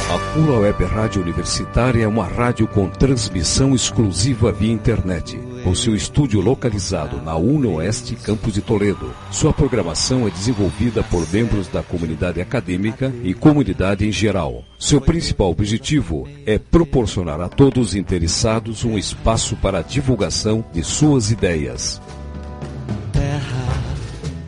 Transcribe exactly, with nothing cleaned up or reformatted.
A Pula Web Rádio Universitária é uma rádio com transmissão exclusiva via internet, com seu estúdio localizado na UniOeste, campus de Toledo. Sua programação é desenvolvida por membros da comunidade acadêmica e comunidade em geral. Seu principal objetivo é proporcionar a todos os interessados um espaço para a divulgação de suas ideias.